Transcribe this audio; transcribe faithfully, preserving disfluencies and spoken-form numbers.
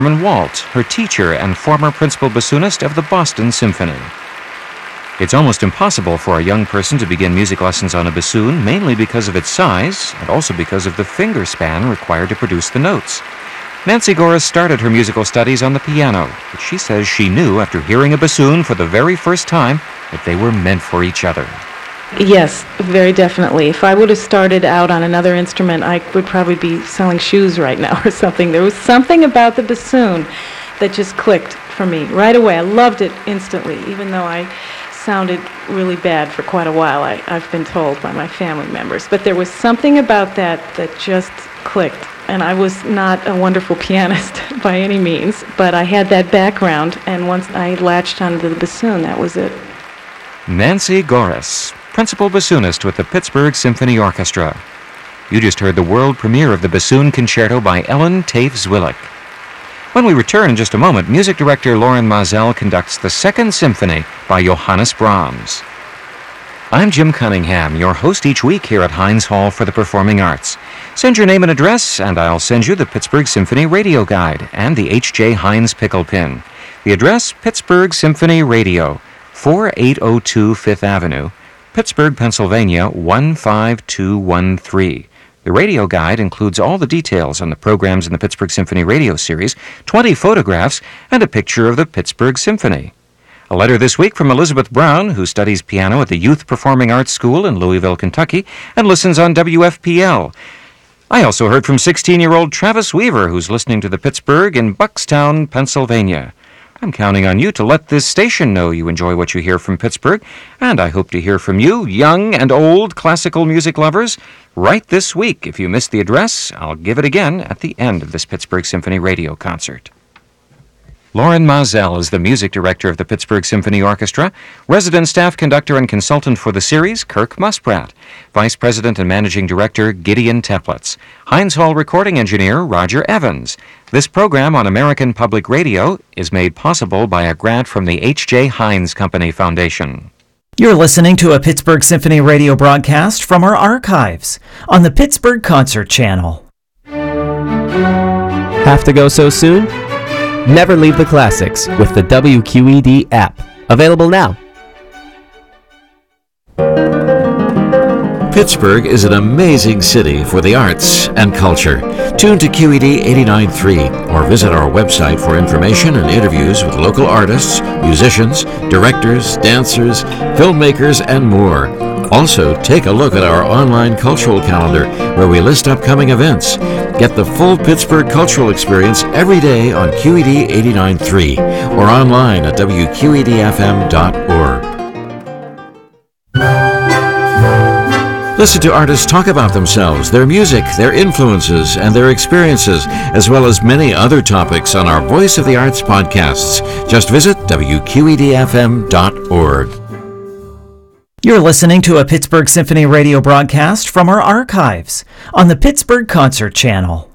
Norman Walt, her teacher and former principal bassoonist of the Boston Symphony. It's almost impossible for a young person to begin music lessons on a bassoon, mainly because of its size and also because of the finger span required to produce the notes. Nancy Goris started her musical studies on the piano, but she says she knew after hearing a bassoon for the very first time that they were meant for each other. Yes, very definitely. If I would have started out on another instrument, I would probably be selling shoes right now or something. There was something about the bassoon that just clicked for me right away. I loved it instantly, even though I sounded really bad for quite a while, I, I've been told by my family members. But there was something about that that just clicked. And I was not a wonderful pianist by any means, but I had that background, and once I latched onto the bassoon, that was it. Nancy Goris, principal bassoonist with the Pittsburgh Symphony Orchestra. You just heard the world premiere of the Bassoon Concerto by Ellen Tafe-Zwillik. When we return in just a moment, music director Loren Maazel conducts the Second Symphony by Johannes Brahms. I'm Jim Cunningham, your host each week here at Heinz Hall for the Performing Arts. Send your name and address, and I'll send you the Pittsburgh Symphony Radio Guide and the H J Heinz Pickle Pin. The address, Pittsburgh Symphony Radio, forty-eight oh two Fifth Avenue, Pittsburgh, Pennsylvania, one five two one three. The radio guide includes all the details on the programs in the Pittsburgh Symphony Radio series, twenty photographs, and a picture of the Pittsburgh Symphony. A letter this week from Elizabeth Brown, who studies piano at the Youth Performing Arts School in Louisville, Kentucky, and listens on W F P L. I also heard from sixteen-year-old Travis Weaver, who's listening to the Pittsburgh in Buckstown, Pennsylvania. I'm counting on you to let this station know you enjoy what you hear from Pittsburgh, and I hope to hear from you, young and old classical music lovers, right this week. If you missed the address, I'll give it again at the end of this Pittsburgh Symphony Radio concert. Loren Maazel is the music director of the Pittsburgh Symphony Orchestra, resident staff conductor and consultant for the series, Kirk Muspratt, vice president and managing director, Gideon Teplitz, Heinz Hall recording engineer, Roger Evans. This program on American Public Radio is made possible by a grant from the H J Heinz Company Foundation. You're listening to a Pittsburgh Symphony Radio broadcast from our archives on the Pittsburgh Concert Channel. Have to go so soon? Never leave the classics with the W Q E D app. Available now. Pittsburgh is an amazing city for the arts and culture. Tune to Q E D eighty-nine point three or visit our website for information and interviews with local artists, musicians, directors, dancers, filmmakers, and more. Also, take a look at our online cultural calendar where we list upcoming events. Get the full Pittsburgh cultural experience every day on Q E D eighty-nine point three or online at W Q E D F M dot org. Listen to artists talk about themselves, their music, their influences, and their experiences, as well as many other topics on our Voice of the Arts podcasts. Just visit W Q E D F M dot org. You're listening to a Pittsburgh Symphony Radio broadcast from our archives on the Pittsburgh Concert Channel.